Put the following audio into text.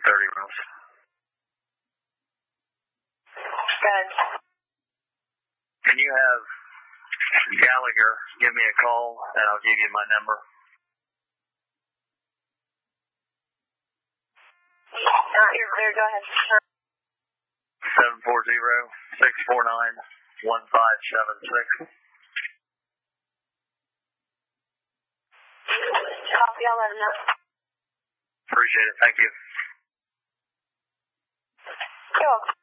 rooms. Good. Can you have Gallagher give me a call, and I'll give you my number? Here, go ahead. 740-649-1576. Copy, I'll let him know. Appreciate it. Thank you. You're welcome.